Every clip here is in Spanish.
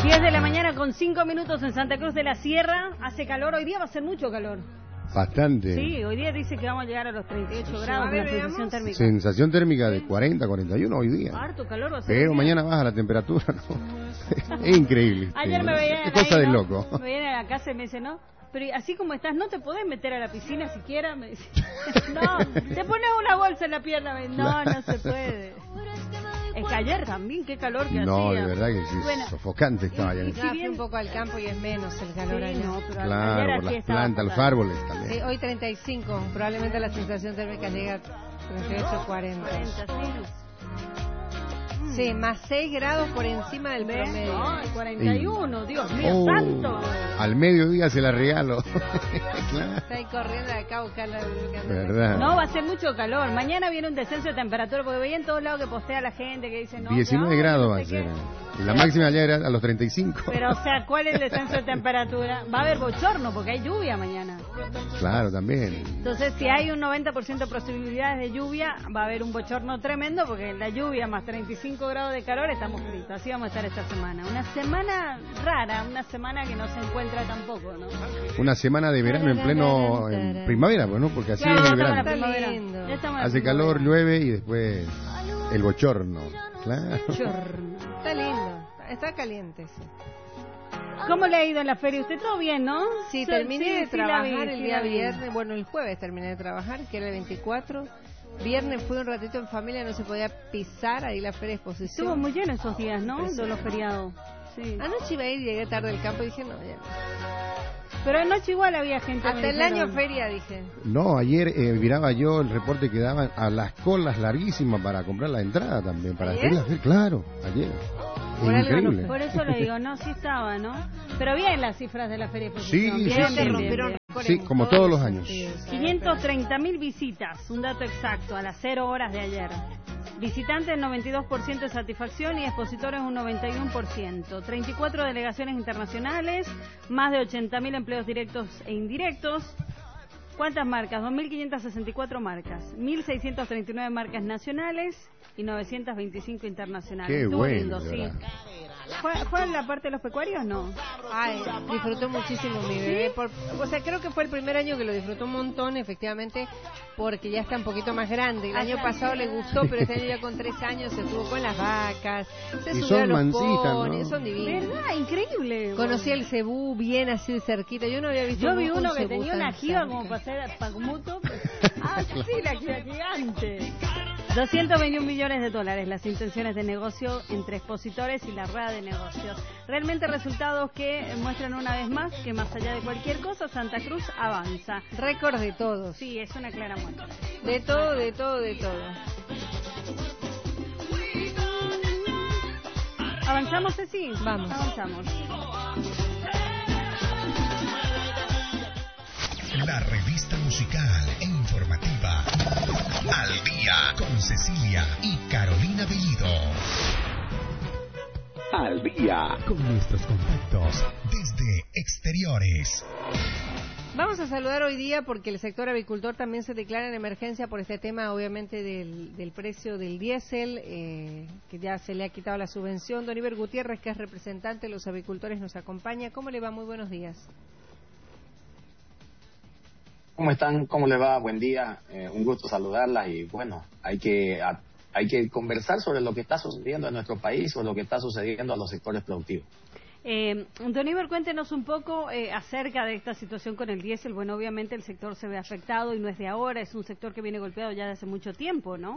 10 de la mañana con 5 minutos en Santa Cruz de la Sierra. Hace calor, hoy día va a ser mucho calor. Bastante. Sí, hoy día dice que vamos a llegar a los 38 grados de sensación térmica. Sensación térmica de 40, 41 hoy día. Harto calor va a ser. Pero mañana baja la temperatura, ¿no? Es increíble. Ayer me veían es cosa de loco. Me veían a la casa y me dicen, no, pero así como estás, ¿no te podés meter a la piscina siquiera? Me dice, no, te pones una bolsa en la pierna. No, no se puede. Es que ayer también, qué calor que hacía. No, de verdad que sí, bueno, sofocante estaba allá. Si bien un poco al campo y es menos el calor sí, allá. No, pero claro, ayer por aquí las plantas, los árboles también. Sí, hoy 35, probablemente la sensación térmica llega a 38, 40. 40, sí. Sí, más 6 grados por encima del promedio. No, 41, Dios mío, santo. Al mediodía se la regalo. Claro. Está ahí corriendo de acá a buscar la ¿Verdad? No, va a ser mucho calor. Mañana viene un descenso de temperatura, porque veía en todos lados que postea la gente que dice... No, 19 grados va a ser. Y la máxima ayer era a los 35. Pero, o sea, ¿cuál es el descenso de temperatura? Va a haber bochorno, porque hay lluvia mañana. Claro, también. Entonces, si hay un 90% de posibilidades de lluvia, va a haber un bochorno tremendo, porque la lluvia más 35 grados de calor, estamos fritos. Así vamos a estar esta semana. Una semana rara, una semana que no se encuentra tampoco, ¿no? Una semana de verano en primavera, pues, ¿no? Porque así Claro, es el ya estamos verano. en la primavera. Ya estamos en la Hace primavera. calor, llueve y después el bochorno. Claro. Bochorno. Está lindo, está caliente, sí. ¿Cómo le ha ido en la feria? ¿Usted todo bien, no? Sí, Yo- terminé de sí la trabajar vi, el sí día la vi. viernes, bueno, el jueves terminé de trabajar, que era el 24. Viernes fui un ratito en familia, no se podía pisar ahí la feria de exposición. Estuvo muy lleno esos días, ¿no? De los feriados. Sí. Anoche iba a ir, llegué tarde al campo y dije, no, ya no. Pero anoche igual había gente. Hasta me el dijeron. año feria, dije. No, ayer miraba yo el reporte que daban a las colas larguísimas para comprar la entrada también. Para ¿Ayer? hacer claro, ayer. Por Es algo no increíble. Por eso le digo, no, sí estaba, ¿no? Pero bien las cifras de la feria de exposición. Sí, bien, sí, bien, sí. bien, rompieron bien. récords Sí, en como todos los los años. sentidos. 530.000 visitas, un dato exacto, a las 0 horas de ayer. Visitantes 92% de satisfacción y expositores un 91%. 34 delegaciones internacionales, más de 80.000 empleos directos e indirectos. ¿Cuántas marcas? 2.564 marcas, 1.639 marcas nacionales y 925 internacionales. Qué Estuvo bueno, lindo, de sí. verdad. ¿Fue en la parte de los pecuarios? No. Ay, disfrutó muchísimo mi bebé. O sea, creo que fue el primer año que lo disfrutó un montón, efectivamente, porque ya está un poquito más grande. El año pasado le gustó, pero este año ya con 3 años se estuvo con las vacas, se Y subió son a los mansitas, ponis, ¿no? son divinos. ¿Verdad? Increíble. Conocí el cebú bien así de cerquita. Yo no había visto Yo vi nunca un uno que cebú tenía tan una jiba cerca. como para hacer pagmuto. Ah, sí, la jiba gigante. 221 millones de dólares las intenciones de negocio entre expositores y la rueda de negocios. Realmente resultados que muestran una vez más que más allá de cualquier cosa, Santa Cruz avanza. Récord de todos. Sí, es una clara muestra. De todo, de todo, de todo. ¿Avanzamos, Ceci? Vamos. Avanzamos. La revista musical e informativa Al Día con Cecilia y Carolina Bellido. Al Día con nuestros contactos desde exteriores. Vamos a saludar hoy día porque el sector avicultor también se declara en emergencia por este tema, obviamente, del precio del diésel, que ya se le ha quitado la subvención. Don Iber Gutiérrez, que es representante de los avicultores, nos acompaña. ¿Cómo le va? Muy buenos días. ¿Cómo están? ¿Cómo le va? Buen día. Un gusto saludarlas y bueno, hay que conversar sobre lo que está sucediendo en nuestro país, sobre lo que está sucediendo a los sectores productivos. Don Iber, cuéntenos un poco acerca de esta situación con el diésel. Bueno, obviamente el sector se ve afectado y no es de ahora, es un sector que viene golpeado ya de hace mucho tiempo, ¿no?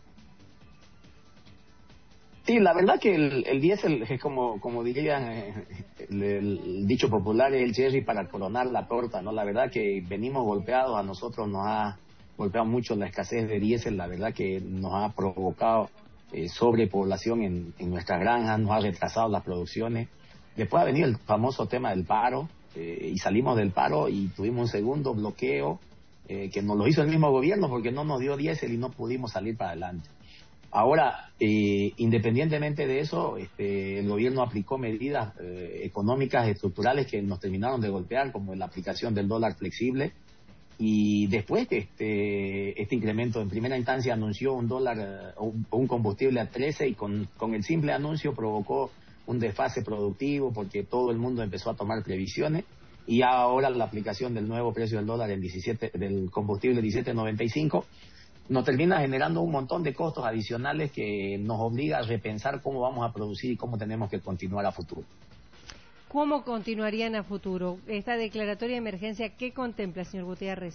Sí, la verdad que el diésel es como dirían el dicho popular, es el cherry para coronar la torta, ¿no? La verdad que venimos golpeados, a nosotros nos ha golpeado mucho la escasez de diésel, la verdad que nos ha provocado sobrepoblación en nuestras granjas, nos ha retrasado las producciones. Después ha venido el famoso tema del paro, y salimos del paro y tuvimos un segundo bloqueo que nos lo hizo el mismo gobierno porque no nos dio diésel y no pudimos salir para adelante. Ahora, independientemente de eso, el gobierno aplicó medidas económicas estructurales que nos terminaron de golpear, como la aplicación del dólar flexible, y después este incremento en primera instancia anunció un dólar o un combustible a 13 y con el simple anuncio provocó un desfase productivo porque todo el mundo empezó a tomar previsiones, y ahora la aplicación del nuevo precio del dólar del combustible 17.95 nos termina generando un montón de costos adicionales que nos obliga a repensar cómo vamos a producir y cómo tenemos que continuar a futuro. ¿Cómo continuarían a futuro? Esta declaratoria de emergencia, ¿qué contempla, señor Gutiérrez?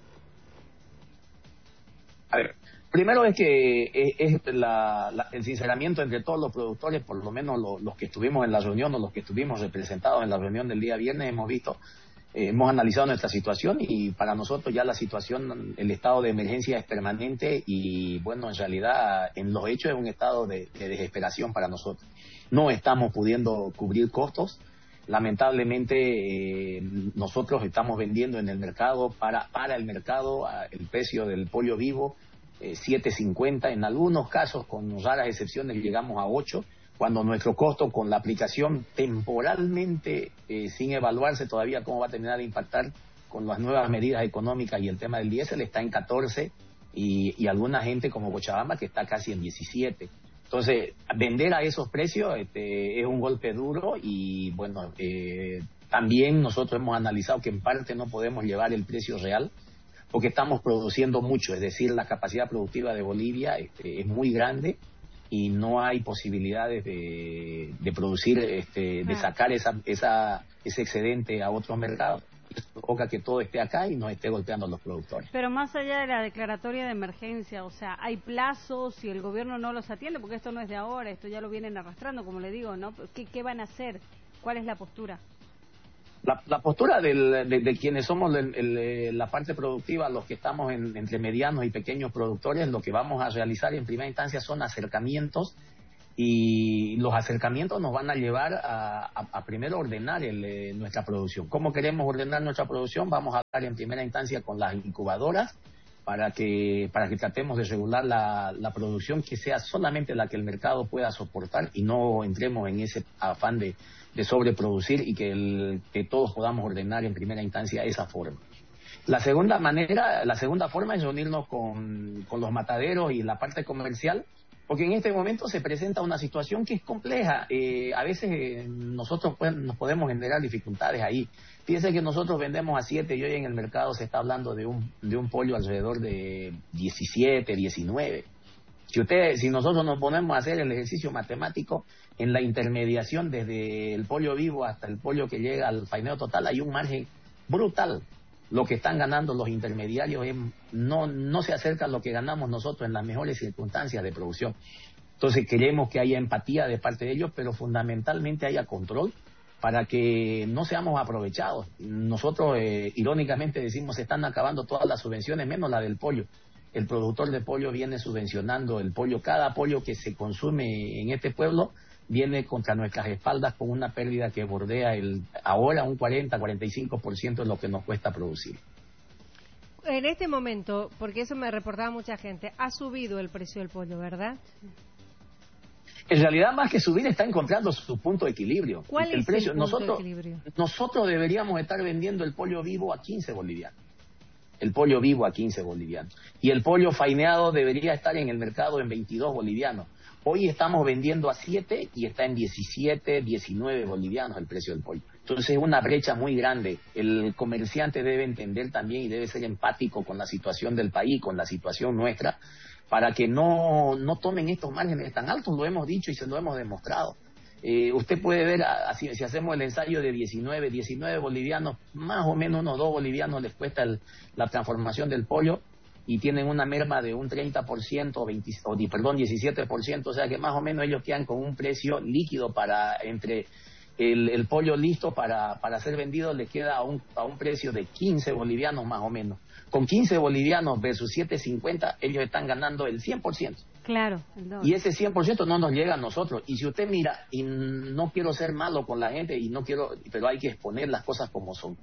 A ver, primero es que es el sinceramiento entre todos los productores, por lo menos los que estuvimos en la reunión o los que estuvimos representados en la reunión del día viernes, hemos analizado nuestra situación, y para nosotros ya la situación, el estado de emergencia es permanente, y bueno, en realidad en los hechos es un estado de desesperación para nosotros. No estamos pudiendo cubrir costos. Lamentablemente nosotros estamos vendiendo en el mercado, para el mercado, el precio del pollo vivo 7.50, en algunos casos con raras excepciones llegamos a 8, cuando nuestro costo con la aplicación temporalmente, sin evaluarse todavía cómo va a terminar de impactar con las nuevas medidas económicas y el tema del diésel, está en 14, y alguna gente como Cochabamba que está casi en 17. Entonces, vender a esos precios es un golpe duro, y bueno, también nosotros hemos analizado que en parte no podemos llevar el precio real porque estamos produciendo mucho, es decir, la capacidad productiva de Bolivia es muy grande y no hay posibilidades de producir, de sacar ese excedente a otros mercados. Eso provoca que todo esté acá y nos esté golpeando a los productores. Pero más allá de la declaratoria de emergencia, o sea, ¿hay plazos si el gobierno no los atiende? Porque esto no es de ahora, esto ya lo vienen arrastrando, como le digo, ¿no? ¿Qué van a hacer? ¿Cuál es la postura? La postura de quienes somos la parte productiva, los que estamos entre medianos y pequeños productores, lo que vamos a realizar en primera instancia son acercamientos, y los acercamientos nos van a llevar a primero ordenar nuestra producción. ¿Cómo queremos ordenar nuestra producción? Vamos a hablar en primera instancia con las incubadoras para que tratemos de regular la producción, que sea solamente la que el mercado pueda soportar y no entremos en ese afán de sobreproducir, y que todos podamos ordenar en primera instancia esa forma. La segunda forma es reunirnos con los mataderos y la parte comercial, porque en este momento se presenta una situación que es compleja. A veces nosotros nos podemos generar dificultades ahí. Fíjense que nosotros vendemos a 7 y hoy en el mercado se está hablando de un pollo alrededor de 17, 19. Si nosotros nos ponemos a hacer el ejercicio matemático, en la intermediación desde el pollo vivo hasta el pollo que llega al faeneo total hay un margen brutal. Lo que están ganando los intermediarios no se acerca a lo que ganamos nosotros en las mejores circunstancias de producción. Entonces queremos que haya empatía de parte de ellos, pero fundamentalmente haya control para que no seamos aprovechados. Nosotros irónicamente decimos se están acabando todas las subvenciones menos la del pollo. El productor de pollo viene subvencionando el pollo. Cada pollo que se consume en este pueblo viene contra nuestras espaldas con una pérdida que bordea ahora un 40-45% de lo que nos cuesta producir. En este momento, porque eso me reportaba mucha gente, ha subido el precio del pollo, ¿verdad? En realidad, más que subir, está encontrando su punto de equilibrio. ¿Cuál es el punto de equilibrio? Nosotros deberíamos estar vendiendo el pollo vivo a 15 bolivianos. El pollo vivo a 15 bolivianos. Y el pollo faineado debería estar en el mercado en 22 bolivianos. Hoy estamos vendiendo a 7 y está en 17, 19 bolivianos el precio del pollo. Entonces es una brecha muy grande. El comerciante debe entender también y debe ser empático con la situación del país, con la situación nuestra, para que no tomen estos márgenes tan altos. Lo hemos dicho y se lo hemos demostrado. Usted puede ver, si hacemos el ensayo de 19 bolivianos, más o menos unos 2 bolivianos les cuesta la transformación del pollo, y tienen una merma de un 30% 17%, o sea que más o menos ellos quedan con un precio líquido entre el pollo listo para ser vendido, le queda a un precio de 15 bolivianos más o menos. Con 15 bolivianos versus 7.50, ellos están ganando el 100%. Claro. Y ese 100% no nos llega a nosotros. Y si usted mira, y no quiero ser malo con la gente, pero hay que exponer las cosas como son.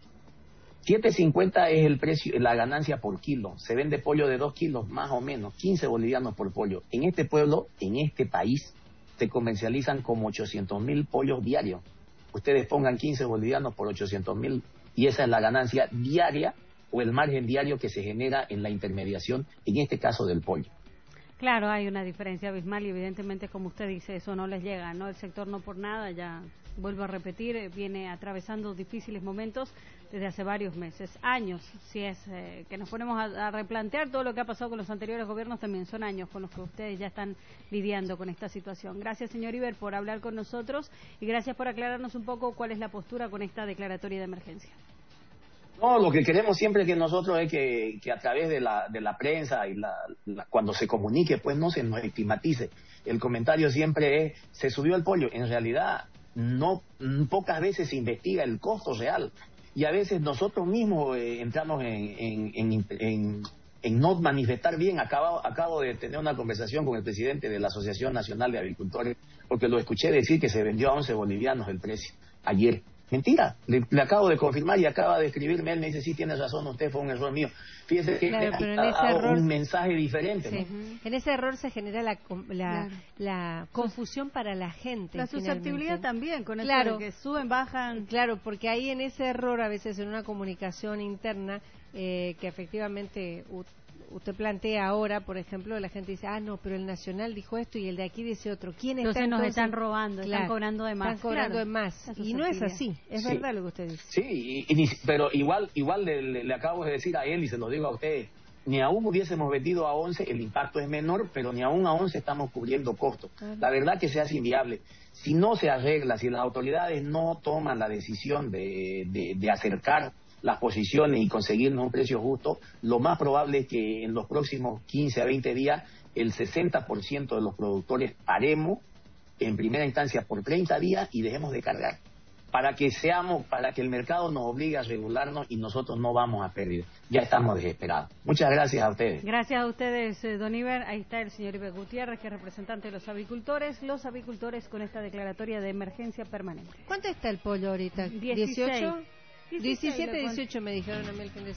7.50 es el precio, la ganancia por kilo. Se vende pollo de 2 kilos, más o menos, 15 bolivianos por pollo. En este pueblo, en este país, se comercializan como 800.000 pollos diarios. Ustedes pongan 15 bolivianos por 800.000 y esa es la ganancia diaria o el margen diario que se genera en la intermediación, en este caso del pollo. Claro, hay una diferencia abismal y evidentemente, como usted dice, eso no les llega, ¿no? El sector no por nada, ya vuelvo a repetir, viene atravesando difíciles momentos desde hace varios meses, años, si es que nos ponemos a replantear todo lo que ha pasado con los anteriores gobiernos, también son años con los que ustedes ya están lidiando con esta situación. Gracias, señor Iber, por hablar con nosotros y gracias por aclararnos un poco cuál es la postura con esta declaratoria de emergencia. No, lo que queremos siempre que nosotros es que a través de la prensa y cuando se comunique, pues no se nos estigmatice. El comentario siempre es, se subió el pollo. En realidad, pocas veces se investiga el costo real. Y a veces nosotros mismos entramos en no manifestar bien. Acabo de tener una conversación con el presidente de la Asociación Nacional de Agricultores, porque lo escuché decir que se vendió a 11 bolivianos el precio ayer. Mentira, le acabo de confirmar y acaba de escribirme, él me dice, sí, tiene razón, usted fue un error mío. Fíjese que claro, pero ha dado un mensaje diferente. Sí. ¿No? En ese error se genera la confusión para la gente. La susceptibilidad también, con claro, eso de que suben, bajan. Claro, porque ahí en ese error, a veces en una comunicación interna, que efectivamente usted plantea ahora, por ejemplo, la gente dice, no, pero el Nacional dijo esto y el de aquí dice otro. ¿Quién está entonces nos están robando, claro, están cobrando de más. Están cobrando de más. Y no es así, es verdad lo que usted dice. Sí, pero igual le acabo de decir a él y se lo digo a ustedes, ni aún hubiésemos vendido a 11, el impacto es menor, pero ni aún a 11 estamos cubriendo costos. La verdad que se hace inviable. Si no se arregla, si las autoridades no toman la decisión de acercar las posiciones y conseguirnos un precio justo, lo más probable es que en los próximos 15 a 20 días el 60% de los productores paremos en primera instancia por 30 días y dejemos de cargar para que el mercado nos obligue a regularnos y nosotros no vamos a pérdida. Ya estamos desesperados. Muchas gracias a ustedes. Gracias a ustedes, don Iber. Ahí está el señor Iber Gutiérrez, que es representante de los avicultores con esta declaratoria de emergencia permanente. ¿Cuánto está el pollo ahorita? 16. 17, 18 me dijeron a mí el fin de semana.